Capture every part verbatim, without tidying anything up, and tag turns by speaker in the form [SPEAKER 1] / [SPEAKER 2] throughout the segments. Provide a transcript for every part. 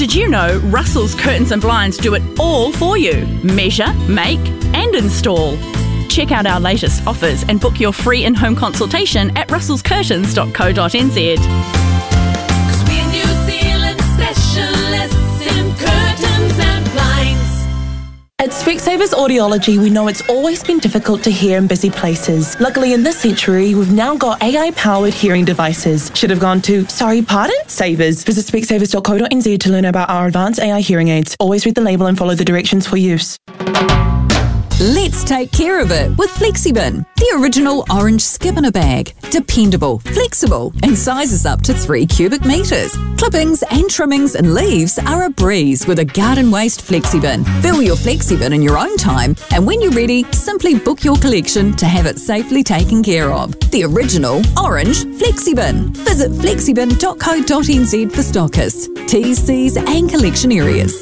[SPEAKER 1] Did you know Russell's Curtains and Blinds do it all for you? Measure, make and install. Check out our latest offers and book your free in-home consultation at russels curtains dot co dot n z.
[SPEAKER 2] Cause we're New Zealand specialists in curtains and blinds.
[SPEAKER 3] At Specsavers Audiology, we know it's always been difficult to hear in busy places. Luckily, in this century, we've now got A I-powered hearing devices. Should have gone to, sorry, pardon? Savers. Visit specsavers dot co dot n z to learn about our advanced A I hearing aids. Always read the label and follow the directions for use.
[SPEAKER 4] Let's take care of it with FlexiBin, the original orange skip in a bag. Dependable, flexible, and sizes up to three cubic metres. Clippings and trimmings and leaves are a breeze with a garden waste FlexiBin. Fill your FlexiBin in your own time, and when you're ready, simply book your collection to have it safely taken care of. The original orange FlexiBin. Visit flexibin dot co dot n z for stockists, T's, C's and collection areas.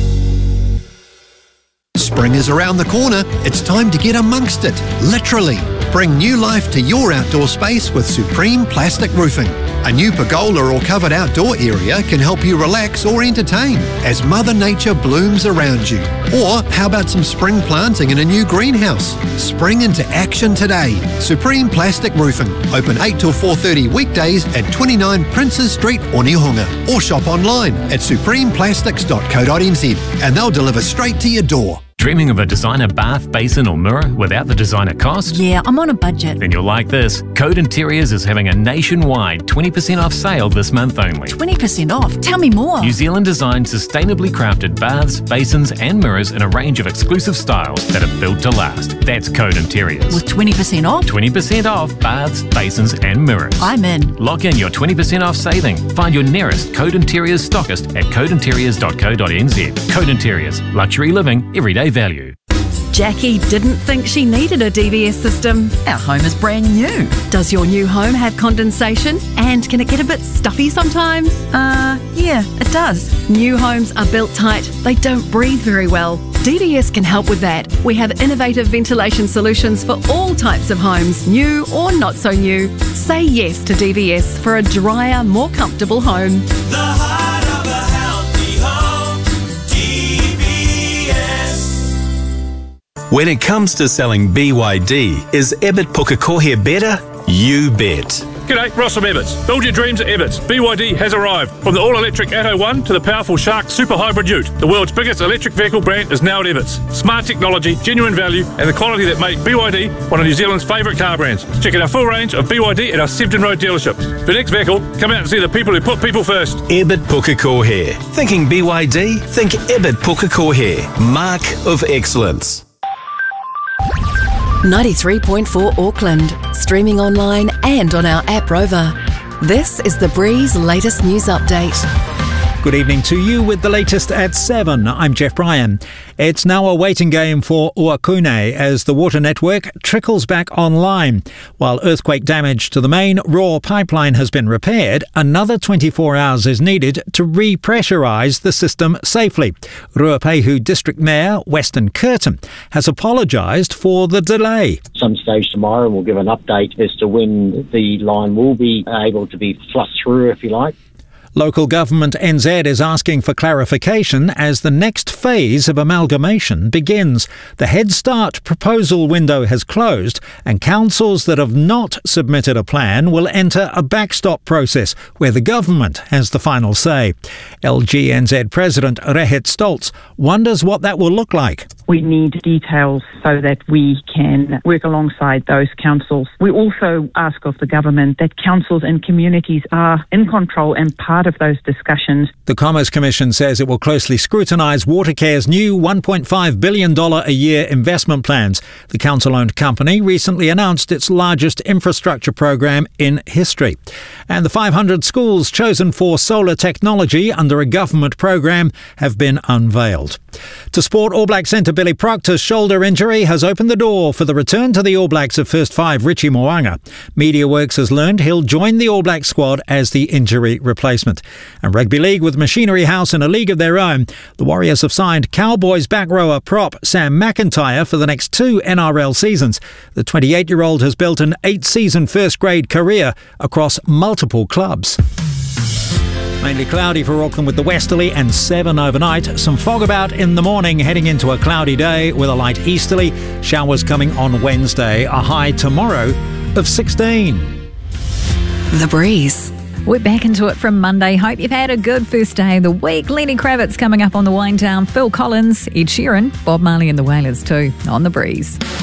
[SPEAKER 5] Spring is around the corner. It's time to get amongst it, literally. Bring new life to your outdoor space with Supreme Plastic Roofing. A new pergola or covered outdoor area can help you relax or entertain as Mother Nature blooms around you. Or how about some spring planting in a new greenhouse? Spring into action today. Supreme Plastic Roofing. Open eight till four thirty weekdays at twenty-nine Princes Street, Onehunga. Or shop online at supreme plastics dot co dot n z and they'll deliver straight to your door.
[SPEAKER 6] Dreaming of a designer bath, basin or mirror without the designer cost?
[SPEAKER 7] Yeah, I'm on a budget.
[SPEAKER 6] Then you'll like this. Code Interiors is having a nationwide twenty percent off sale this month only.
[SPEAKER 7] twenty percent off? Tell me more.
[SPEAKER 6] New Zealand designed sustainably crafted baths, basins and mirrors in a range of exclusive styles that are built to last. That's Code Interiors.
[SPEAKER 7] With twenty percent off?
[SPEAKER 6] twenty percent off baths, basins and mirrors.
[SPEAKER 7] I'm in.
[SPEAKER 6] Lock in your twenty percent off saving. Find your nearest Code Interiors stockist at code interiors dot co dot n z. Code Interiors. Luxury living, everyday value.
[SPEAKER 8] Jackie didn't think she needed a D V S system.
[SPEAKER 7] Our home is brand new.
[SPEAKER 8] Does your new home have condensation? And can it get a bit stuffy sometimes?
[SPEAKER 7] Uh, yeah, it does.
[SPEAKER 8] New homes are built tight. They don't breathe very well. D V S can help with that. We have innovative ventilation solutions for all types of homes, new or not so new. Say yes to D V S for a drier, more comfortable home.
[SPEAKER 2] The heart of a healthy home, D V S.
[SPEAKER 9] When it comes to selling B Y D, is Ebbett Pukekohe better? You bet.
[SPEAKER 10] G'day, Ross from Ebbets. Build your dreams at Ebbets. B Y D has arrived. From the all-electric Atto one to the powerful Shark Super Hybrid Ute, the world's biggest electric vehicle brand is now at Ebbets. Smart technology, genuine value, and the quality that make B Y D one of New Zealand's favourite car brands. Check out our full range of B Y D at our Sefton Road dealership. For the next vehicle, come out and see the people who put people first.
[SPEAKER 9] Ebbett Pukekohe. Thinking B Y D? Think Ebbett Pukekohe. Mark of excellence.
[SPEAKER 11] ninety-three point four Auckland, streaming online and on our app Rover. This is The Breeze latest news update.
[SPEAKER 12] Good evening to you with the latest at seven. I'm Jeff Bryan. It's now a waiting game for Uakune as the water network trickles back online. While earthquake damage to the main Raw pipeline has been repaired, another twenty-four hours is needed to repressurise the system safely. Ruapehu District Mayor Weston Curtin has apologised for the delay.
[SPEAKER 13] Some stage tomorrow we'll give an update as to when the line will be able to be flushed through, if you like.
[SPEAKER 12] Local government N Z is asking for clarification as the next phase of amalgamation begins. The Head Start proposal window has closed and councils that have not submitted a plan will enter a backstop process where the government has the final say. L G N Z President Rehet Stoltz wonders what that will look like.
[SPEAKER 14] We need details so that we can work alongside those councils. We also ask of the government that councils and communities are in control and part of those discussions.
[SPEAKER 12] The Commerce Commission says it will closely scrutinise Watercare's new one point five billion dollars a year investment plans. The council-owned company recently announced its largest infrastructure program in history. And the five hundred schools chosen for solar technology under a government program have been unveiled. To sport, All Black centre Billy Proctor's shoulder injury has opened the door for the return to the All Blacks of first five Richie Mo'unga. MediaWorks has learned he'll join the All Black squad as the injury replacement. And Rugby League with Machinery House in a league of their own. The Warriors have signed Cowboys back rower prop Sam McIntyre for the next two N R L seasons. The twenty-eight-year-old has built an eight-season first-grade career across multiple clubs. Mainly cloudy for Auckland with the westerly and seven overnight. Some fog about in the morning, heading into a cloudy day with a light easterly. Showers coming on Wednesday. A high tomorrow of sixteen.
[SPEAKER 11] The Breeze.
[SPEAKER 4] We're back into it from Monday. Hope you've had a good first day of the week. Lenny Kravitz coming up on the wind down. Phil Collins, Ed Sheeran, Bob Marley and the Wailers too on The Breeze.